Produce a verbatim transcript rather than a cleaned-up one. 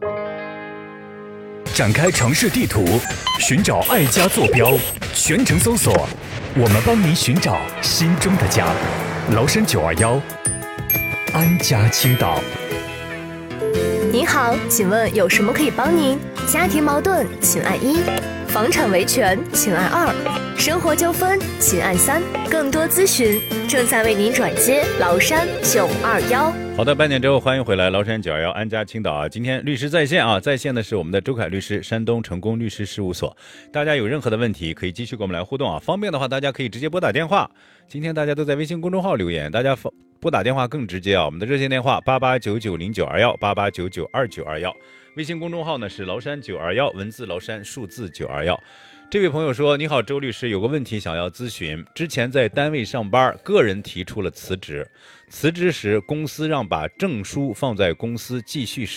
展开城市地图，寻找爱家坐标，全程搜索，我们帮您寻找心中的家。崂山九二幺，安家青岛。 您好，请问有什么可以帮您？家庭矛盾，请按一；房产维权，请按二；生活纠纷，请按三。更多咨询正在为您转接崂山九二幺。 好的，半点之后欢迎回来，崂山九二幺安家青岛啊！今天律师在线啊，在线的是我们的周凯律师，山东成功律师事务所。大家有任何的问题可以继续跟我们来互动啊，方便的话大家可以直接拨打电话。今天大家都在微信公众号留言，大家拨打电话更直接啊，我们的热线电话八八九九零九二幺八八九九二九二幺，微信公众号呢是崂山九二幺，文字崂山，数字九二幺。这位朋友说，你好周律师，有个问题想要咨询。之前在单位上班，个人提出了辞职，辞职时公司让把证书放在公司继续使